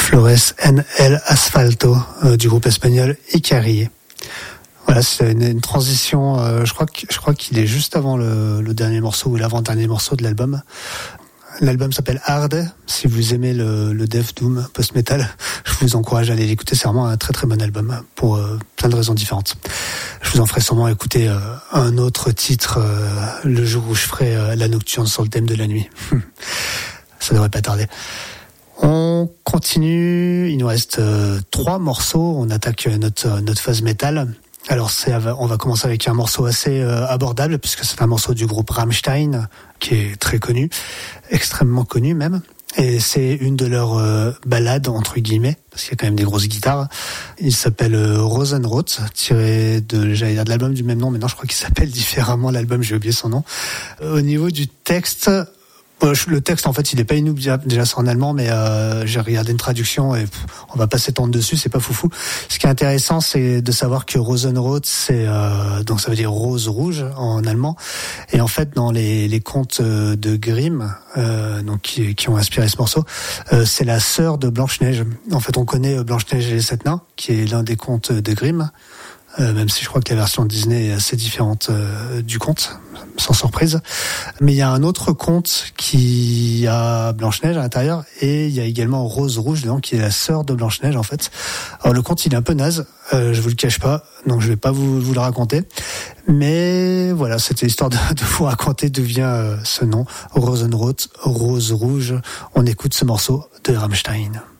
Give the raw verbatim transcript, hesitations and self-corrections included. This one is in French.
Flores en el Asfalto euh, du groupe espagnol Icarie. Voilà, c'est une, une transition. Euh, je crois que je crois qu'il est juste avant le, le dernier morceau ou l'avant-dernier morceau de l'album. L'album s'appelle Hard. Si vous aimez le, le death doom post-metal, je vous encourage à aller l'écouter. C'est vraiment un très très bon album pour euh, plein de raisons différentes. Je vous en ferai sûrement écouter euh, un autre titre euh, le jour où je ferai euh, la nocturne sur le thème de la nuit. Ça devrait pas tarder. On continue. Il nous reste euh, trois morceaux. On attaque notre notre phase métal. Alors c'est, on va commencer avec un morceau assez euh, abordable puisque c'est un morceau du groupe Rammstein qui est très connu, extrêmement connu même. Et c'est une de leurs euh, ballades entre guillemets parce qu'il y a quand même des grosses guitares. Il s'appelle euh, Rosenrot, tiré de, j'allais dire de l'album du même nom, mais non, je crois qu'il s'appelle différemment l'album. J'ai oublié son nom. Au niveau du texte. Le texte, en fait, il est pas inoubliable. Déjà, c'est en allemand, mais euh, j'ai regardé une traduction et pff, on va pas s'étendre dessus. C'est pas foufou. Ce qui est intéressant, c'est de savoir que Rosenrot, c'est euh, donc ça veut dire rose rouge en allemand. Et en fait, dans les, les contes de Grimm, euh, donc qui, qui ont inspiré ce morceau, euh, c'est la sœur de Blanche-Neige. En fait, on connaît Blanche-Neige et les sept nains, qui est l'un des contes de Grimm. Euh, même si je crois que la version Disney est assez différente euh, du conte, sans surprise. Mais il y a un autre conte qui a Blanche-Neige à l'intérieur et il y a également Rose Rouge dedans qui est la sœur de Blanche-Neige en fait. Alors le conte il est un peu naze, euh, je vous le cache pas, donc je vais pas vous, vous le raconter. Mais voilà, c'était histoire de, de vous raconter d'où vient euh, ce nom, Rosenrot, Rose Rouge. On écoute ce morceau de Rammstein.